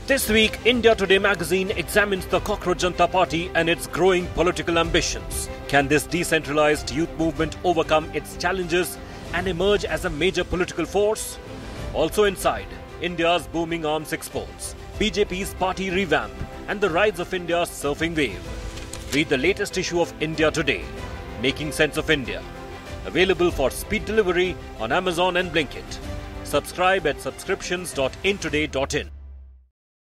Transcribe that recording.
This week, India Today magazine examines the Cockroach Janata Party and its growing political ambitions. Can this decentralized youth movement overcome its challenges and emerge as a major political force? Also inside, India's booming arms exports, BJP's party revamp, and the rise of India's surfing wave. Read the latest issue of India Today, Making Sense of India. Available for speed delivery on Amazon and Blinkit. Subscribe at subscriptions.intoday.in.